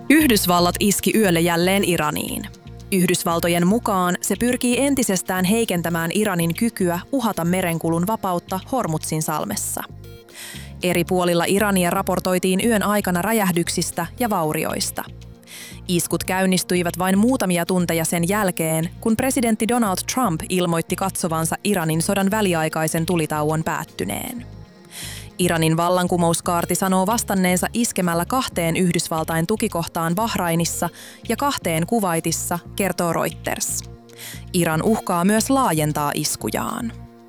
Yhdysvallat iski yölle jälleen Iraniin. Yhdysvaltojen mukaan se pyrkii entisestään heikentämään Iranin kykyä uhata merenkulun vapautta Hormuzin salmessa. Eri puolilla Irania raportoitiin yön aikana räjähdyksistä ja vaurioista. Iskut käynnistyivät vain muutamia tunteja sen jälkeen, kun presidentti Donald Trump ilmoitti katsovansa Iranin sodan väliaikaisen tulitauon päättyneen. Iranin vallankumouskaarti sanoo vastanneensa iskemällä 2 Yhdysvaltain tukikohtaan Bahrainissa ja 2 Kuwaitissa, kertoo Reuters. Iran uhkaa myös laajentaa iskujaan.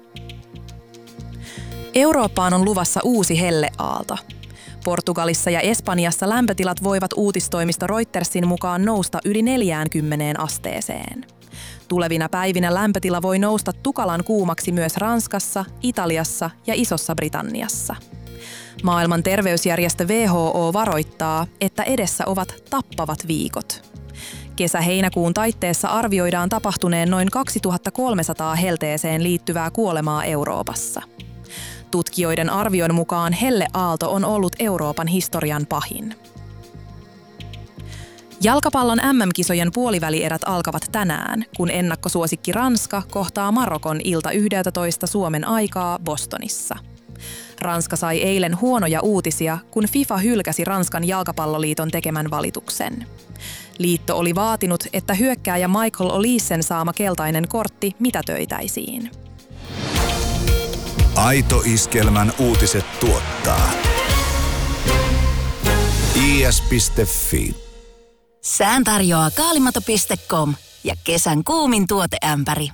Eurooppaan on luvassa uusi helleaalto. Portugalissa ja Espanjassa lämpötilat voivat uutistoimisto Reutersin mukaan nousta yli 40 asteeseen. Tulevina päivinä lämpötila voi nousta tukalan kuumaksi myös Ranskassa, Italiassa ja Isossa Britanniassa. Maailman terveysjärjestö WHO varoittaa, että edessä ovat tappavat viikot. Kesä-heinäkuun taitteessa arvioidaan tapahtuneen noin 2300 helteeseen liittyvää kuolemaa Euroopassa. Tutkijoiden arvion mukaan helleaalto on ollut Euroopan historian pahin. Jalkapallon MM-kisojen puolivälierät alkavat tänään, kun ennakkosuosikki Ranska kohtaa Marokon ilta 11 Suomen aikaa Bostonissa. Ranska sai eilen huonoja uutisia, kun FIFA hylkäsi Ranskan jalkapalloliiton tekemän valituksen. Liitto oli vaatinut, että hyökkääjä Michael Olissen saama keltainen kortti mitätöitäisiin. Aito Iskelmän uutiset tuottaa is.fi. Sään tarjoaa kaalimato.com ja kesän kuumin tuoteämpäri.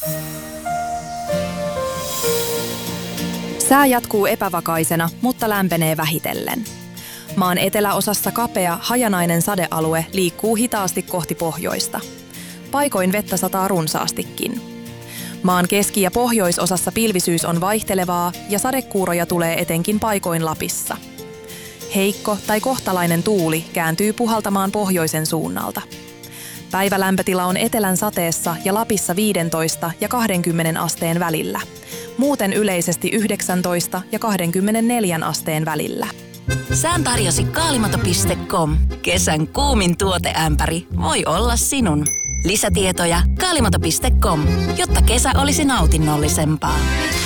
Sää jatkuu epävakaisena, mutta lämpenee vähitellen. Maan eteläosassa kapea, hajanainen sadealue liikkuu hitaasti kohti pohjoista. Paikoin vettä sataa runsaastikin. Maan keski- ja pohjoisosassa pilvisyys on vaihtelevaa ja sadekuuroja tulee etenkin paikoin Lapissa. Heikko tai kohtalainen tuuli kääntyy puhaltamaan pohjoisen suunnalta. Päivälämpötila on etelän sateessa ja Lapissa 15 ja 20 asteen välillä. Muuten yleisesti 19 ja 24 asteen välillä. Sään tarjosi kaalimato.com. Kesän kuumin tuoteämpäri voi olla sinun. Lisätietoja kaalimato.com, jotta kesä olisi nautinnollisempaa.